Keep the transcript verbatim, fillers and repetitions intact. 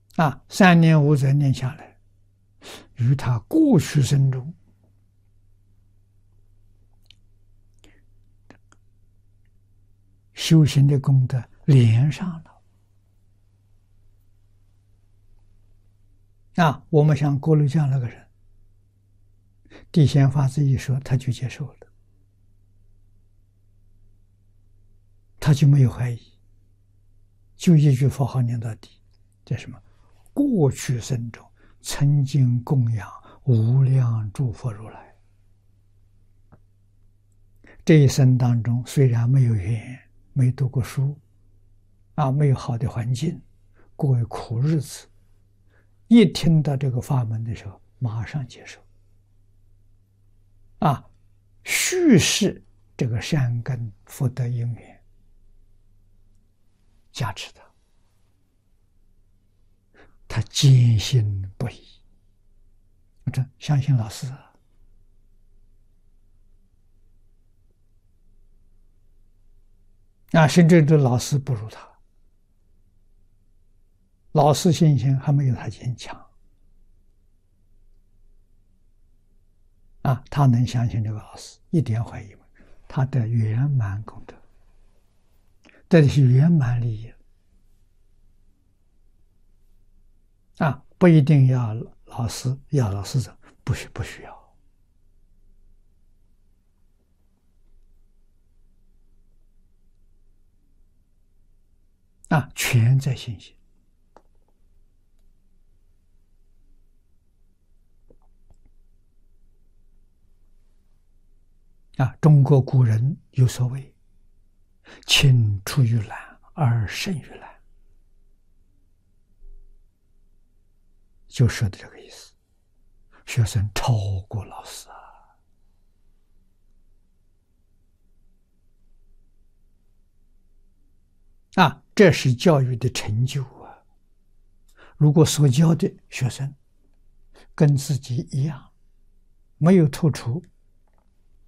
啊，三年五载念下来，与他过去生中修行的功德连上了。啊，我们像郭律江那个人，地仙法子一说，他就接受了，他就没有怀疑，就一句佛号念到底。这什么？过去生中曾经供养无量诸佛如来，这一生当中虽然没有缘，没读过书，啊，没有好的环境，过苦日子，一听到这个法门的时候，马上接受，啊，续世这个善根福德因缘加持他，他坚信不疑。这相信老师啊，啊，甚至这老师不如他，老师信心还没有他坚强。啊，他能相信这个老师，一点怀疑没有，他的圆满功德，这是圆满利益。啊，不一定要老师，要老师者不需不需要。啊，全在信心。啊，中国古人有所谓“青出于蓝而胜于蓝”，就说的这个意思。学生超过老师啊！啊，这是教育的成就啊！如果所教的学生跟自己一样，没有突出，